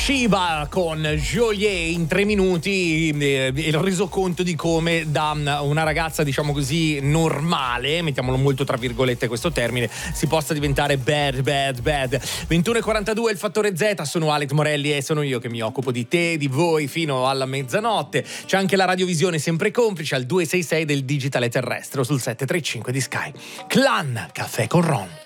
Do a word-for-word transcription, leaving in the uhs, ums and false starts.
Shiba con Jolie in tre minuti, eh, il resoconto di come da una ragazza, diciamo così, normale, mettiamolo molto tra virgolette questo termine, si possa diventare bad, bad, bad. ventuno e quarantadue il Fattore Z, sono Alex Morelli e sono io che mi occupo di te, di voi fino alla mezzanotte. C'è anche la radiovisione sempre complice al due sei sei del digitale terrestre o sul sette tre cinque di Sky. Clan, caffè con Ron.